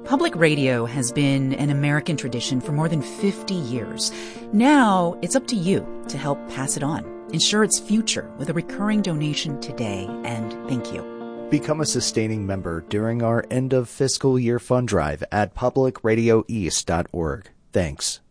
Public radio has been an American tradition for more than 50 years. Now, it's up to you to help pass it on. Ensure its future with a recurring donation today, and thank you. Become a sustaining member during our end of fiscal year fund drive at publicradioeast.org. Thanks.